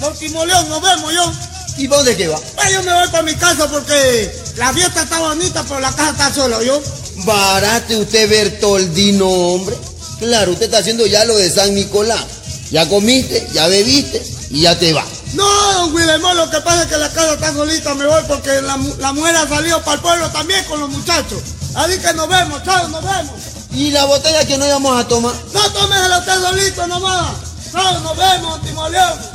Don Timoleón, nos vemos yo. ¿Y para dónde que va? Yo me voy para mi casa porque la fiesta está bonita, pero la casa está sola, yo. Barate usted, Bertoldino, hombre. Claro, usted está haciendo ya lo de San Nicolás. Ya comiste, ya bebiste y ya te va. No, don Guillermo, lo que pasa es que la casa está solita, me voy porque la mujer ha salido para el pueblo también con los muchachos. Así que nos vemos, chao, nos vemos. ¿Y la botella que no íbamos a tomar? No tómesela usted solito nomás. Chao, nos vemos, Timoleón.